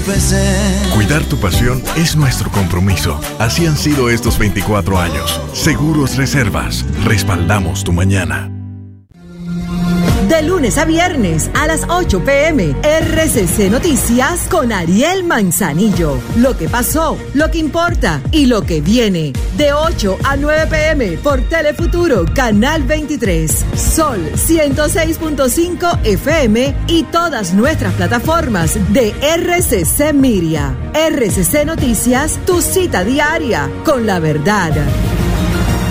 empecé. Cuidar tu pasión es nuestro compromiso. Así han sido estos 24 años. Seguros Reservas. Respaldamos tu mañana. De lunes a viernes a las 8 p.m. RCC Noticias con Ariel Manzanillo. Lo que pasó, lo que importa y lo que viene. De 8 a 9 p.m. por Telefuturo, Canal 23. Sol 106.5 FM y todas nuestras plataformas de RCC Miria. RCC Noticias, tu cita diaria con la verdad.